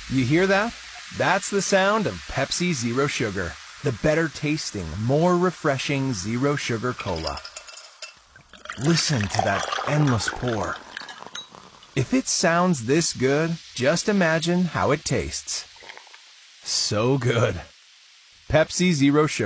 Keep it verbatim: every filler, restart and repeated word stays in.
You hear that? That's the sound of Pepsi Zero Sugar, the better tasting, more refreshing zero sugar cola. Listen to that endless pour. If it sounds this good, just imagine how it tastes. So good. Pepsi Zero Sugar.